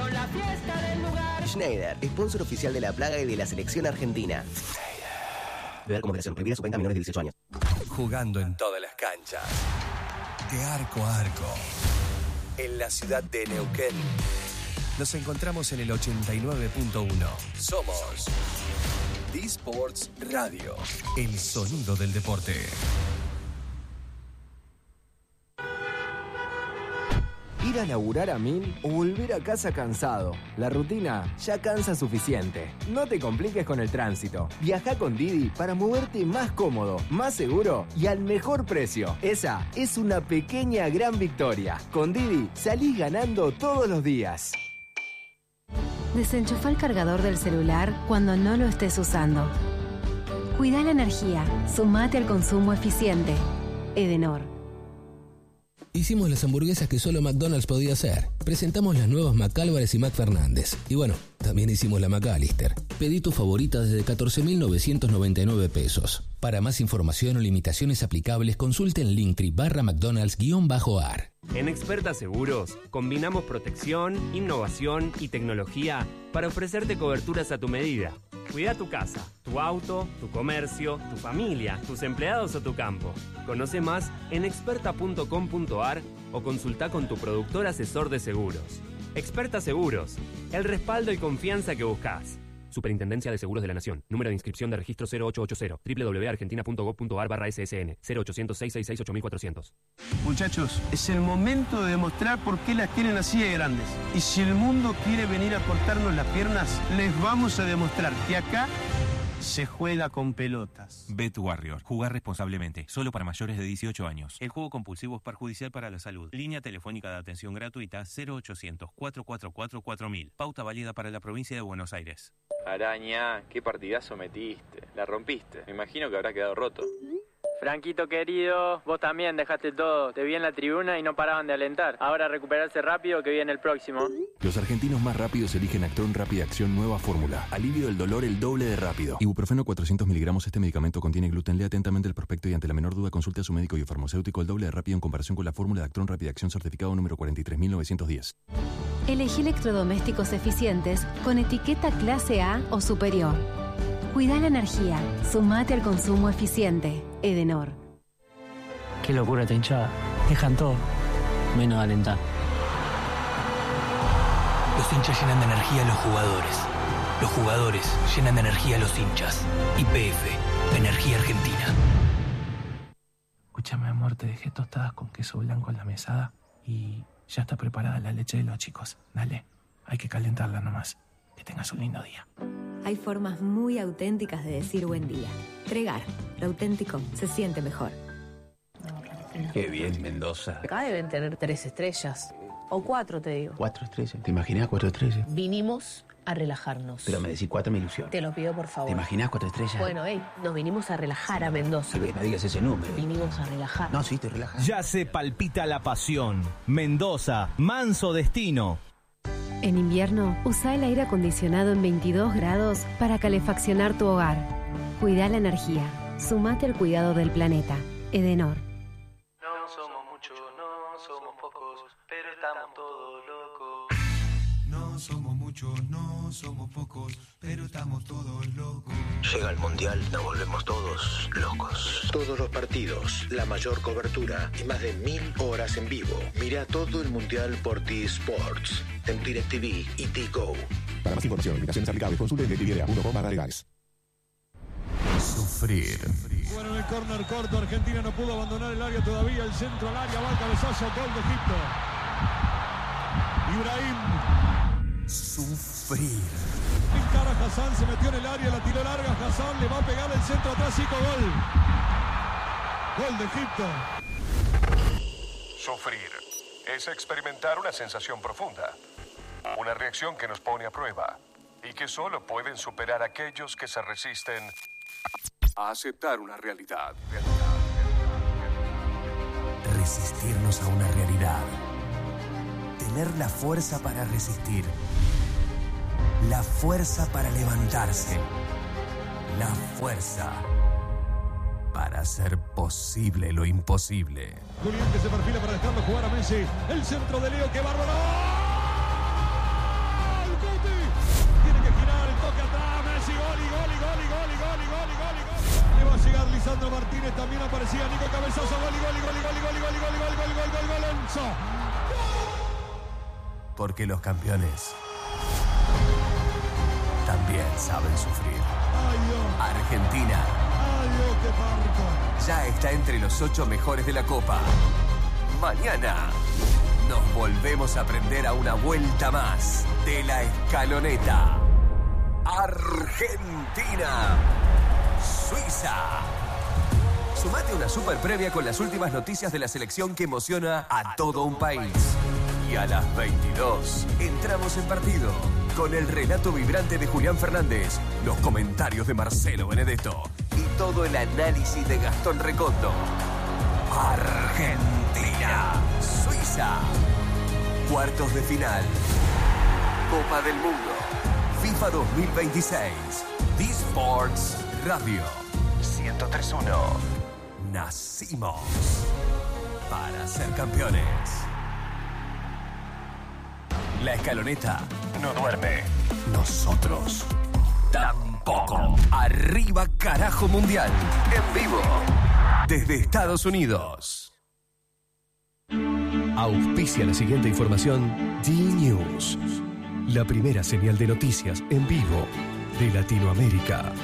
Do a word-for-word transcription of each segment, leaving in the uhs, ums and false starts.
son la fiesta del lugar. Schneider, sponsor oficial de La Plaga y de la selección argentina. Beber como moderación, prohibida su venta a menores de dieciocho años. Jugando en todas las canchas, de arco a arco, en la ciudad de Neuquén. Nos encontramos en el ochenta y nueve punto uno. Somos D-Sports Radio, el sonido del deporte. Ir a laburar a mil o volver a casa cansado. La rutina ya cansa suficiente. No te compliques con el tránsito. Viaja con Didi para moverte más cómodo, más seguro y al mejor precio. Esa es una pequeña gran victoria. Con Didi salís ganando todos los días. Desenchufa el cargador del celular cuando no lo estés usando. Cuida la energía. Sumate al consumo eficiente. Edenor. Hicimos las hamburguesas que solo McDonald's podía hacer. Presentamos las nuevas McAlvarez y McFernández. Y bueno, también hicimos la McAllister. Pedí tu favorita desde catorce mil novecientos noventa y nueve pesos. Para más información o limitaciones aplicables, consulte en Linktree barra McDonald's-ar. En Experta Seguros, combinamos protección, innovación y tecnología para ofrecerte coberturas a tu medida. Cuida tu casa, tu auto, tu comercio, tu familia, tus empleados o tu campo. Conoce más en experta punto com punto ar o consulta con tu productor asesor de seguros. Experta Seguros, el respaldo y confianza que buscas. Superintendencia de Seguros de la Nación. Número de inscripción de registro cero ocho ocho cero. doble u doble u doble u punto argentina punto gov punto ar barra ese ese ene. cero ochocientos, seiscientos sesenta y seis, ocho mil cuatrocientos. Muchachos, es el momento de demostrar por qué las tienen así de grandes. Y si el mundo quiere venir a cortarnos las piernas, les vamos a demostrar que acá se juega con pelotas. Bet Warrior. Jugar responsablemente. Solo para mayores de dieciocho años. El juego compulsivo es perjudicial para la salud. Línea telefónica de atención gratuita cero ochocientos, cuatro cuatro cuatro, cuatro mil. Pauta válida para la provincia de Buenos Aires. Araña, qué partidazo metiste. La rompiste. Me imagino que habrá quedado roto. Franquito querido, vos también dejaste todo. Te vi en la tribuna y no paraban de alentar. Ahora recuperarse rápido que viene el próximo. Los argentinos más rápidos eligen Actron Rápida Acción Nueva Fórmula. Alivio del dolor el doble de rápido. Ibuprofeno cuatrocientos miligramos. Este medicamento contiene gluten. Lea atentamente el prospecto y ante la menor duda consulte a su médico y farmacéutico. El doble de rápido en comparación con la fórmula de Actron Rápida Acción certificado número cuarenta y tres mil novecientos diez. Elegí electrodomésticos eficientes con etiqueta clase A o superior. Cuida la energía. Sumate al consumo eficiente. Edenor. Qué locura esta hinchada. Dejan todo, menos alentar. Los hinchas llenan de energía a los jugadores. Los jugadores llenan de energía a los hinchas. Y P F, Energía Argentina. Escúchame, amor, te dejé tostadas con queso blanco en la mesada y ya está preparada la leche de los chicos. Dale, hay que calentarla nomás. Que tengas un lindo día. Hay formas muy auténticas de decir buen día. Tregar, lo auténtico se siente mejor. Qué bien, Mendoza. Acá deben tener tres estrellas. O cuatro, te digo. Cuatro estrellas. ¿Te imaginas cuatro estrellas? Vinimos a relajarnos. Pero me decís cuatro, me ilusión. Te lo pido, por favor. ¿Te imaginas cuatro estrellas? Bueno, hey, nos vinimos a relajar a Mendoza. No digas ese número. Vinimos a relajar. No, sí, estoy relajado. Ya se palpita la pasión. Mendoza, manso destino. En invierno, usa el aire acondicionado en veintidós grados para calefaccionar tu hogar. Cuida la energía. Sumate al cuidado del planeta. Edenor. No somos muchos, no somos pocos, pero estamos todos locos. No somos muchos, no somos pocos, pero estamos todos locos. Llega el Mundial, nos volvemos todos locos. Todos los partidos, la mayor cobertura y más de mil horas en vivo. Mira todo el Mundial por T-Sports, en DirecTV y T-Go. Para más información y limitaciones aplicables, consulte en directv punto com barra legales. Sufrir. Bueno, en el córner corto, Argentina no pudo abandonar el área todavía. El centro al área, va el cabezazo, gol de Egipto. Ibrahim. Sufrir. Encara Hassan, se metió en el área, la tiró larga. Hassan le va a pegar el centro atrás y con gol. Gol de Egipto. Sufrir es experimentar una sensación profunda. Una reacción que nos pone a prueba y que solo pueden superar aquellos que se resisten a aceptar una realidad. Resistirnos a una realidad. Tener la fuerza para resistir. La fuerza para levantarse. La fuerza para hacer posible lo imposible. Julián que se perfila para dejarlo jugar a Messi. El centro de Leo, que bárbaro. Porque los campeones también saben sufrir. Argentina ya está entre los ocho mejores de la Copa. Mañana nos volvemos a aprender a una vuelta más de la escaloneta. Argentina, Suiza. Sumate a una super previa con las últimas noticias de la selección que emociona a todo un país. Y a las veintidós entramos en partido con el relato vibrante de Julián Fernández, los comentarios de Marcelo Benedetto y todo el análisis de Gastón Recondo. Argentina, Suiza. Cuartos de final. Copa del Mundo. FIFA dos mil veintiséis. D-Sports Radio. ciento tres punto uno. Nacimos para ser campeones. La escaloneta no duerme. Nosotros tampoco. Arriba carajo mundial. En vivo. Desde Estados Unidos. Auspicia la siguiente información D-News. La primera señal de noticias en vivo de Latinoamérica.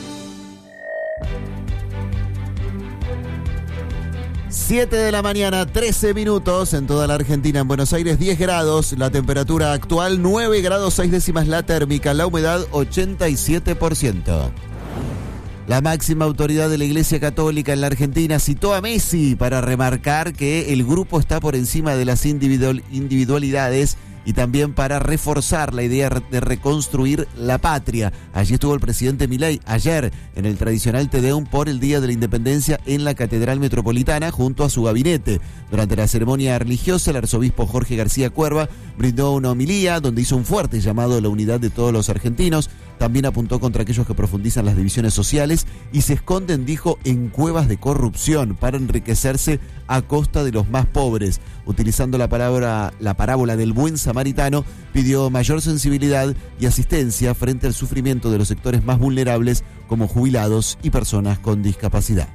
siete de la mañana, trece minutos en toda la Argentina. En Buenos Aires, diez grados. La temperatura actual, nueve grados seis décimas la térmica. La humedad, ochenta y siete por ciento. La máxima autoridad de la Iglesia Católica en la Argentina citó a Messi para remarcar que el grupo está por encima de las individual, individualidades y también para reforzar la idea de reconstruir la patria. Allí estuvo el presidente Milei ayer en el tradicional Te Deum por el Día de la Independencia en la Catedral Metropolitana junto a su gabinete. Durante la ceremonia religiosa, el arzobispo Jorge García Cuerva brindó una homilía donde hizo un fuerte llamado a la unidad de todos los argentinos. También apuntó contra aquellos que profundizan las divisiones sociales y se esconden, dijo, en cuevas de corrupción para enriquecerse a costa de los más pobres. Utilizando la palabra, la parábola del buen samaritano, pidió mayor sensibilidad y asistencia frente al sufrimiento de los sectores más vulnerables como jubilados y personas con discapacidad.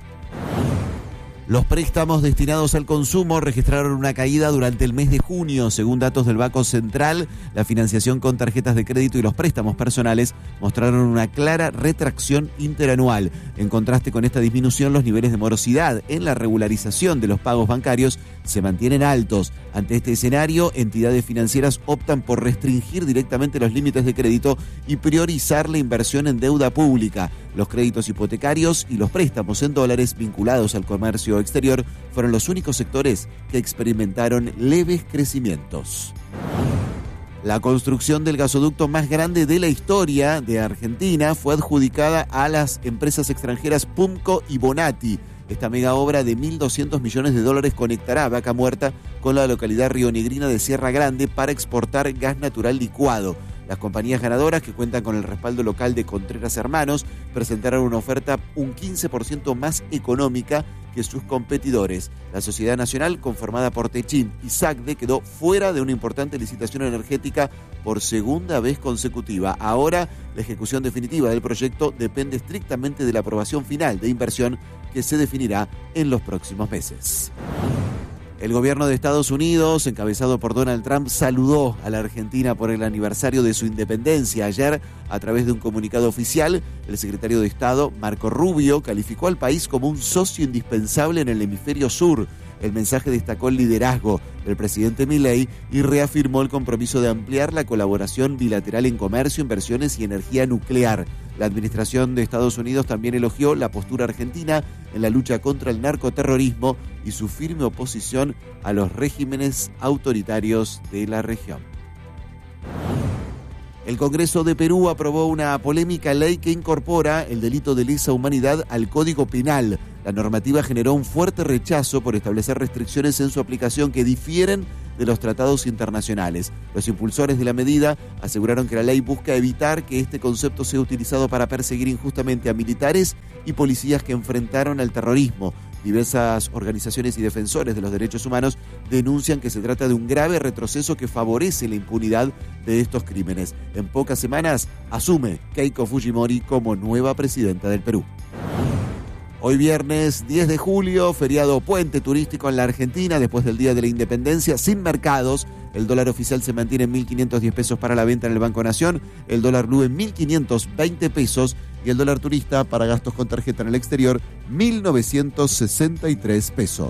Los préstamos destinados al consumo registraron una caída durante el mes de junio. Según datos del Banco Central, la financiación con tarjetas de crédito y los préstamos personales mostraron una clara retracción interanual. En contraste con esta disminución, los niveles de morosidad en la regularización de los pagos bancarios se mantienen altos. Ante este escenario, entidades financieras optan por restringir directamente los límites de crédito y priorizar la inversión en deuda pública. Los créditos hipotecarios y los préstamos en dólares vinculados al comercio exterior fueron los únicos sectores que experimentaron leves crecimientos. La construcción del gasoducto más grande de la historia de Argentina fue adjudicada a las empresas extranjeras Pumco y Bonatti. Esta mega obra de mil doscientos millones de dólares conectará Vaca Muerta con la localidad rionegrina de Sierra Grande para exportar gas natural licuado. Las compañías ganadoras, que cuentan con el respaldo local de Contreras Hermanos, presentaron una oferta un quince por ciento más económica que sus competidores. La Sociedad Nacional, conformada por Techint y SACDE, quedó fuera de una importante licitación energética por segunda vez consecutiva. Ahora, la ejecución definitiva del proyecto depende estrictamente de la aprobación final de inversión que se definirá en los próximos meses. El gobierno de Estados Unidos, encabezado por Donald Trump, saludó a la Argentina por el aniversario de su independencia. Ayer, a través de un comunicado oficial, el secretario de Estado, Marco Rubio, calificó al país como un socio indispensable en el hemisferio sur. El mensaje destacó el liderazgo del presidente Milei y reafirmó el compromiso de ampliar la colaboración bilateral en comercio, inversiones y energía nuclear. La administración de Estados Unidos también elogió la postura argentina en la lucha contra el narcoterrorismo y su firme oposición a los regímenes autoritarios de la región. El Congreso de Perú aprobó una polémica ley que incorpora el delito de lesa humanidad al Código Penal. La normativa generó un fuerte rechazo por establecer restricciones en su aplicación que difieren de los tratados internacionales. Los impulsores de la medida aseguraron que la ley busca evitar que este concepto sea utilizado para perseguir injustamente a militares y policías que enfrentaron al terrorismo. Diversas organizaciones y defensores de los derechos humanos denuncian que se trata de un grave retroceso que favorece la impunidad de estos crímenes. En pocas semanas asume Keiko Fujimori como nueva presidenta del Perú. Hoy viernes diez de julio, feriado puente turístico en la Argentina después del Día de la Independencia, sin mercados. El dólar oficial se mantiene en mil quinientos diez pesos para la venta en el Banco Nación, el dólar blue en mil quinientos veinte pesos y el dólar turista para gastos con tarjeta en el exterior, mil novecientos sesenta y tres pesos.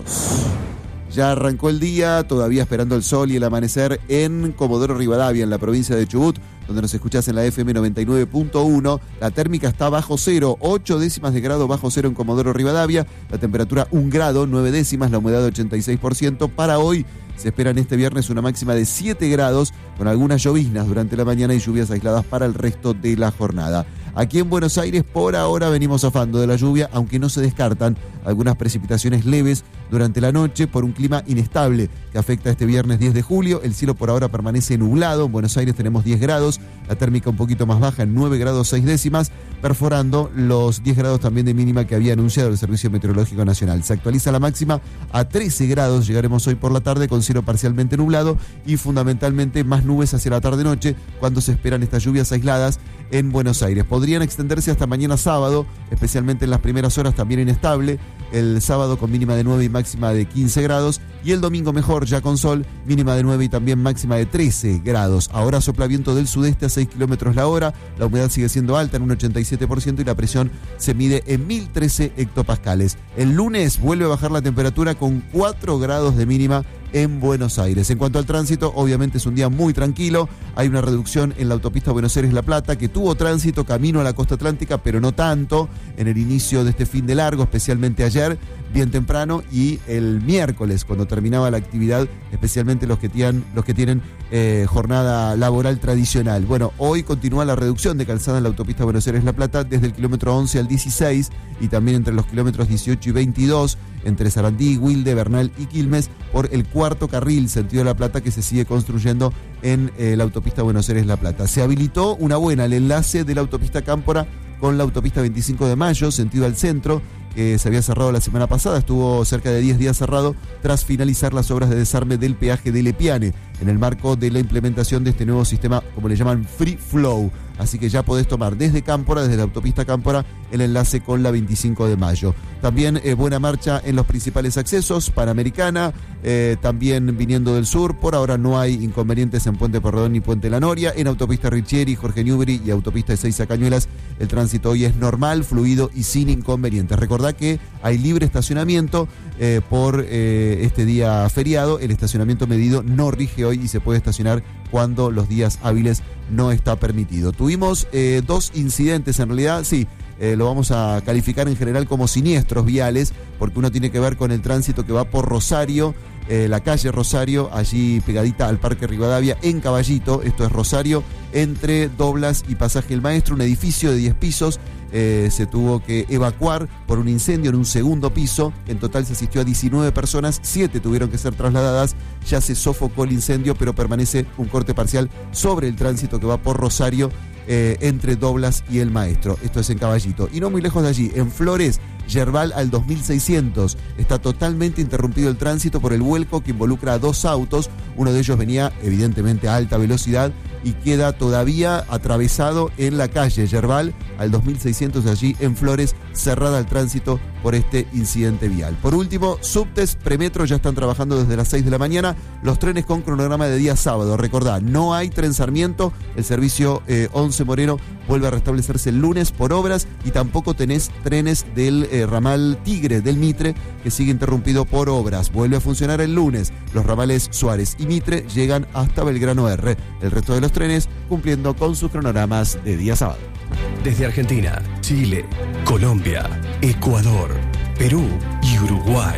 Ya arrancó el día, todavía esperando el sol y el amanecer en Comodoro Rivadavia, en la provincia de Chubut, donde nos escuchás en la F M noventa y nueve punto uno. La térmica está bajo cero, ocho décimas de grado bajo cero en Comodoro Rivadavia. La temperatura un grado, nueve décimas, la humedad ochenta y seis por ciento. Para hoy se espera en este viernes una máxima de siete grados, con algunas lloviznas durante la mañana y lluvias aisladas para el resto de la jornada. Aquí en Buenos Aires por ahora venimos zafando de la lluvia, aunque no se descartan algunas precipitaciones leves durante la noche por un clima inestable que afecta este viernes diez de julio. El cielo por ahora permanece nublado. En Buenos Aires tenemos diez grados, la térmica un poquito más baja en nueve grados seis décimas, perforando los diez grados también de mínima que había anunciado el Servicio Meteorológico Nacional. Se actualiza la máxima a trece grados, llegaremos hoy por la tarde con cielo parcialmente nublado y fundamentalmente más nubes hacia la tarde-noche cuando se esperan estas lluvias aisladas en Buenos Aires. Podrían extenderse hasta mañana sábado, especialmente en las primeras horas también inestable. El sábado con mínima de nueve y máxima de quince grados. Y el domingo mejor, ya con sol, mínima de nueve y también máxima de trece grados. Ahora sopla viento del sudeste a seis kilómetros la hora. La humedad sigue siendo alta en un ochenta y siete por ciento y la presión se mide en mil trece hectopascales. El lunes vuelve a bajar la temperatura con cuatro grados de mínima en Buenos Aires. En cuanto al tránsito, obviamente es un día muy tranquilo. Hay una reducción en la autopista Buenos Aires-La Plata, que tuvo tránsito camino a la costa atlántica, pero no tanto en el inicio de este fin de largo, especialmente ayer, bien temprano, y el miércoles, cuando terminaba la actividad, especialmente los que tienen, los que tienen eh, jornada laboral tradicional. Bueno, hoy continúa la reducción de calzada en la autopista Buenos Aires-La Plata desde el kilómetro once al dieciséis y también entre los kilómetros dieciocho y veintidós, entre Sarandí, Wilde, Bernal y Quilmes, por el cuarto carril sentido de La Plata que se sigue construyendo en eh, la autopista Buenos Aires-La Plata. Se habilitó una buena el enlace de la autopista Cámpora con la autopista veinticinco de mayo, sentido al centro, que se había cerrado la semana pasada, estuvo cerca de diez días cerrado tras finalizar las obras de desarme del peaje de Lepiane, en el marco de la implementación de este nuevo sistema, como le llaman, Free Flow. Así que ya podés tomar desde Cámpora, desde la autopista Cámpora, el enlace con la veinticinco de mayo. También eh, buena marcha en los principales accesos, Panamericana, eh, también viniendo del sur. Por ahora no hay inconvenientes en Puente Porredón ni Puente La Noria. En autopista Richieri, Jorge Newbery y autopista Ezeiza Cañuelas, el tránsito hoy es normal, fluido y sin inconvenientes. Recordá que hay libre estacionamiento eh, por eh, este día feriado. El estacionamiento medido no rige hoy y se puede estacionar cuando los días hábiles no está permitido. Tuvimos eh, dos incidentes, en realidad, sí, eh, lo vamos a calificar en general como siniestros viales, porque uno tiene que ver con el tránsito que va por Rosario, eh, la calle Rosario, allí pegadita al Parque Rivadavia, en Caballito. Esto es Rosario, entre Doblas y Pasaje El Maestro, un edificio de diez pisos. Eh, se tuvo que evacuar por un incendio en un segundo piso. En total se asistió a diecinueve personas, siete tuvieron que ser trasladadas. Ya se sofocó el incendio, pero permanece un corte parcial sobre el tránsito que va por Rosario, eh, entre Doblas y El Maestro. Esto es en Caballito. Y no muy lejos de allí, en Flores, Yerbal al dos mil seiscientos. Está totalmente interrumpido el tránsito por el vuelco que involucra a dos autos. Uno de ellos venía evidentemente a alta velocidad y queda todavía atravesado en la calle Yerbal al dos mil seiscientos, allí en Flores, cerrada al tránsito por este incidente vial. Por último, subtes, premetro ya están trabajando desde las seis de la mañana, los trenes con cronograma de día sábado. Recordá, no hay tren Sarmiento, el servicio eh, once Moreno vuelve a restablecerse el lunes por obras y tampoco tenés trenes del eh, ramal Tigre, del Mitre, que sigue interrumpido por obras. Vuelve a funcionar el lunes. Los ramales Suárez y Mitre llegan hasta Belgrano R. El resto de los trenes cumpliendo con sus cronogramas de día sábado. Desde Argentina, Chile, Colombia, Ecuador, Perú y Uruguay.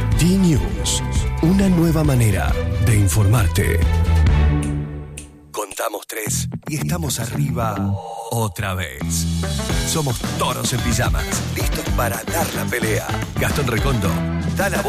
D-News, una nueva manera de informarte. Contamos tres y estamos arriba otra vez. Somos toros en pijamas, listos para dar la pelea. Gastón Recondo da la voz.